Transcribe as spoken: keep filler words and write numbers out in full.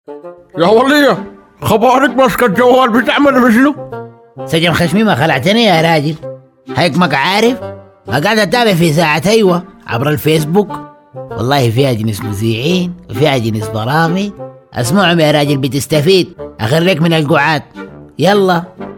يا ولية، خبرك ماسكة الجوال بتعمل بشنو؟ سجن خشمي ما خلعتني يا راجل، هيك ما عارف. ما قاعد اتابع في ساعة ايوه عبر الفيسبوك، والله فيها جنس مذيعين وفيها جنس برامج. اسمعهم يا راجل بتستفيد، اخرك من القعاد. يلا